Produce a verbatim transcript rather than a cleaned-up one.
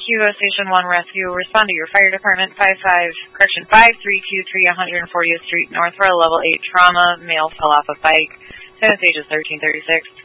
Kilo Station one Rescue. Respond to your fire department, five five, correction, five three two three one fortieth Street, North Row, level eight trauma. Male fell off a bike. Tennis age is thirteen thirty-six.